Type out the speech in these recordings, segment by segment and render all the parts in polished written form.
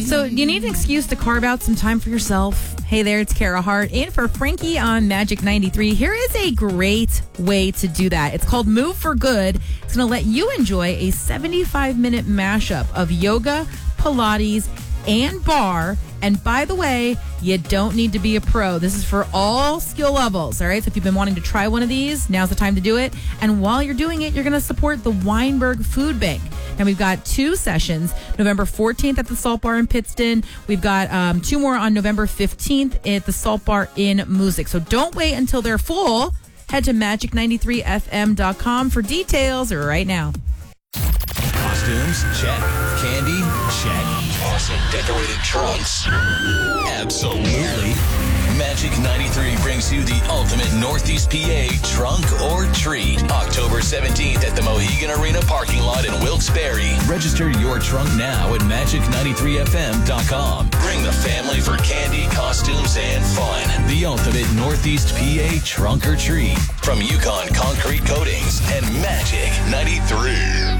So, do you need an excuse to carve out some time for yourself? Hey there, it's Kara Hart. And for Frankie on Magic 93, here is a great way to do that. It's called Move for Good. It's going to let you enjoy a 75-minute mashup of yoga, Pilates, and bar. And by the way, you don't need to be a pro. This is for all skill levels, all right? So if you've been wanting to try one of these, now's the time to do it. And while you're doing it, you're going to support the Weinberg Food Bank. And we've got 2 sessions, November 14th at the Salt Bar in Pittston. We've got 2 more on November 15th at the Salt Bar in Moosic. So don't wait until they're full. Head to magic93fm.com for details right now. Costumes? Check. Candy? Check. Awesome decorated trunks? Absolutely. Magic 93 brings you the ultimate Northeast PA trunk or treat. October 17th at the Mohegan Arena parking lot in Wilkes-Barre. Register your trunk now at magic93fm.com. Bring the family for candy, costumes, and fun. The ultimate Northeast PA trunk or treat. From Yukon Concrete Coatings and Magic 93.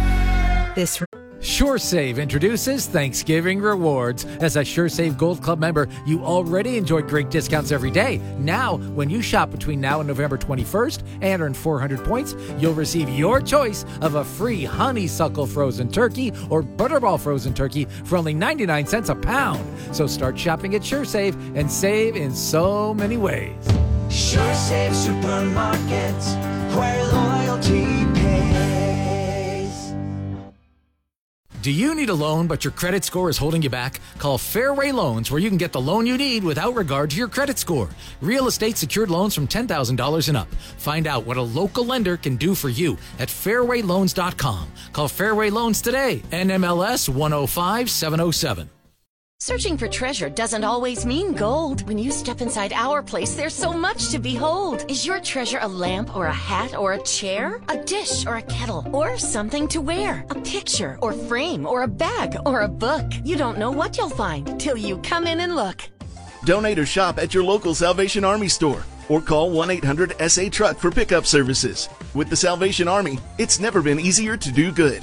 SureSave introduces Thanksgiving Rewards. As a SureSave Gold Club member, you already enjoy great discounts every day. Now, when you shop between now and November 21st and earn 400 points, you'll receive your choice of a free honeysuckle frozen turkey or butterball frozen turkey for only 99 cents a pound. So start shopping at SureSave and save in so many ways. SureSave Supermarkets, where loyalty pays. Do you need a loan, but your credit score is holding you back? Call Fairway Loans, where you can get the loan you need without regard to your credit score. Real estate secured loans from $10,000 and up. Find out what a local lender can do for you at fairwayloans.com. Call Fairway Loans today. NMLS 105707. Searching for treasure doesn't always mean gold. When you step inside our place, there's so much to behold. Is your treasure a lamp or a hat or a chair? A dish or a kettle or something to wear? A picture or frame or a bag or a book? You don't know what you'll find till you come in and look. Donate or shop at your local Salvation Army store or call 1-800-SA-TRUCK for pickup services. With the Salvation Army, it's never been easier to do good.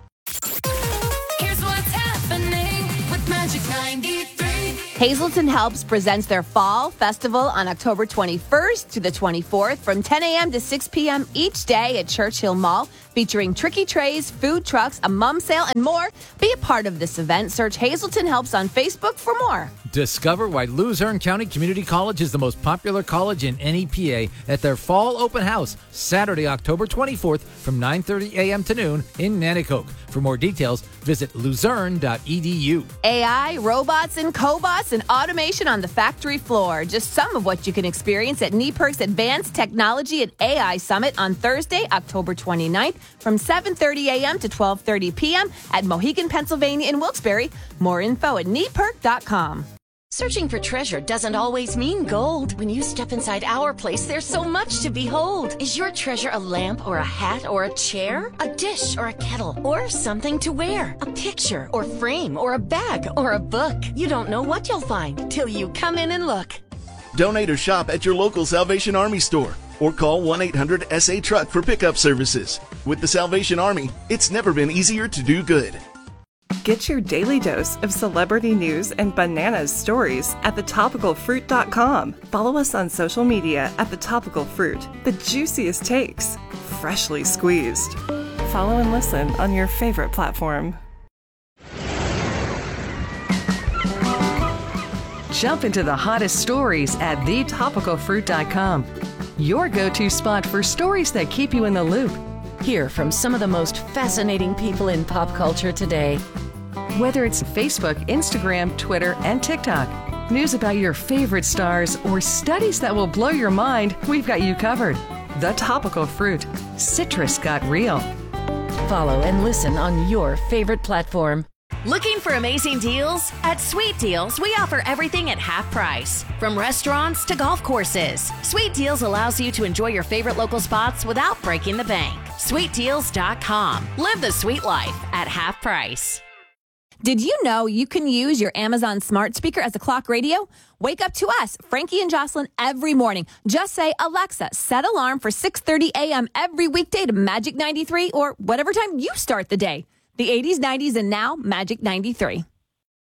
Hazelton Helps presents their Fall Festival on October 21st to the 24th from 10 a.m. to 6 p.m. each day at Churchill Mall, featuring tricky trays, food trucks, a mum sale, and more. Be a part of this event. Search Hazelton Helps on Facebook for more. Discover why Luzerne County Community College is the most popular college in NEPA at their Fall Open House, Saturday, October 24th from 9:30 a.m. to noon in Nanticoke. For more details, visit luzerne.edu. AI, robots, and cobots, and automation on the factory floor. Just some of what you can experience at NEPERC's Advanced Technology and AI Summit on Thursday, October 29th from 7:30 a.m. to 12:30 p.m. at Mohegan, Pennsylvania in Wilkes-Barre. More info at neperc.com. Searching for treasure doesn't always mean gold. When you step inside our place, there's so much to behold. Is your treasure a lamp or a hat or a chair? A dish or a kettle or something to wear? A picture or frame or a bag or a book? You don't know what you'll find till you come in and look. Donate or shop at your local Salvation Army store or call 1-800-SA-TRUCK for pickup services. With the Salvation Army, it's never been easier to do good. Get your daily dose of celebrity news and bananas stories at thetopicalfruit.com. Follow us on social media at The Topical Fruit. The juiciest takes, freshly squeezed. Follow and listen on your favorite platform. Jump into the hottest stories at thetopicalfruit.com. Your go-to spot for stories that keep you in the loop. Hear from some of the most fascinating people in pop culture today. Whether it's Facebook, Instagram, Twitter, and TikTok, news about your favorite stars, or studies that will blow your mind, we've got you covered. The Topical Fruit. Citrus got real. Follow and listen on your favorite platform. Looking for amazing deals? At Sweet Deals, we offer everything at half price. From restaurants to golf courses, Sweet Deals allows you to enjoy your favorite local spots without breaking the bank. SweetDeals.com. Live the sweet life at half price. Did you know you can use your Amazon smart speaker as a clock radio? Wake up to us, Frankie and Jocelyn, every morning. Just say, Alexa, set alarm for 6:30 a.m. every weekday to Magic 93 or whatever time you start the day. The 80s, 90s, and now Magic 93.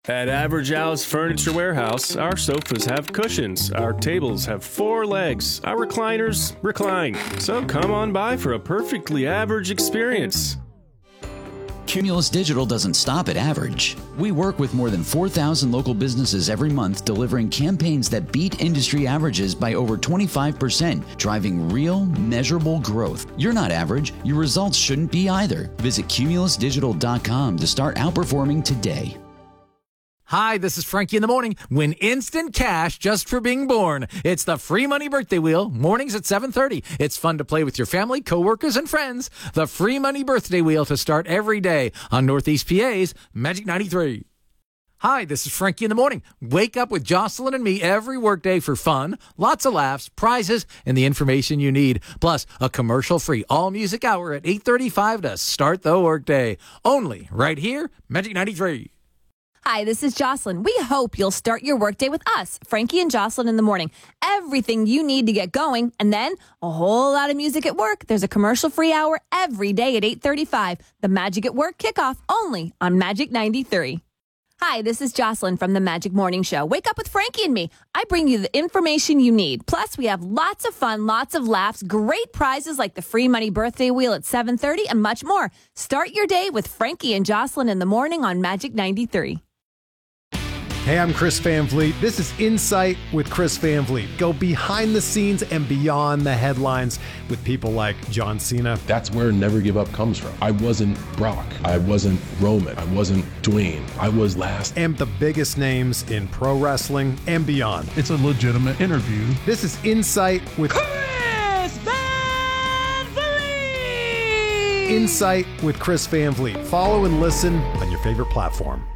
At Average Al's Furniture Warehouse, our sofas have cushions, our tables have 4 legs, our recliners recline. So come on by for a perfectly average experience. Cumulus Digital doesn't stop at average. We work with more than 4,000 local businesses every month, delivering campaigns that beat industry averages by over 25%, driving real, measurable growth. You're not average. Your results shouldn't be either. Visit cumulusdigital.com to start outperforming today. Hi, this is Frankie in the Morning. Win instant cash just for being born. It's the Free Money Birthday Wheel, mornings at 7:30. It's fun to play with your family, coworkers, and friends. The Free Money Birthday Wheel to start every day on Northeast PA's Magic 93. Hi, this is Frankie in the Morning. Wake up with Jocelyn and me every workday for fun, lots of laughs, prizes, and the information you need. Plus, a commercial-free all-music hour at 8:35 to start the workday. Only right here, Magic 93. Hi, this is Jocelyn. We hope you'll start your workday with us, Frankie and Jocelyn in the Morning. Everything you need to get going, and then a whole lot of music at work. There's a commercial-free hour every day at 8:35. The Magic at Work kickoff only on Magic 93. Hi, this is Jocelyn from the Magic Morning Show. Wake up with Frankie and me. I bring you the information you need. Plus, we have lots of fun, lots of laughs, great prizes like the Free Money Birthday Wheel at 7:30, and much more. Start your day with Frankie and Jocelyn in the morning on Magic 93. Hey, I'm Chris Van Vliet. This is Insight with Chris Van Vliet. Go behind the scenes and beyond the headlines with people like John Cena. That's where Never Give Up comes from. I wasn't Brock. I wasn't Roman. I wasn't Dwayne. I was last. And the biggest names in pro wrestling and beyond. It's a legitimate interview. This is Insight with Chris Van Vliet! Insight with Chris Van Vliet. Follow and listen on your favorite platform.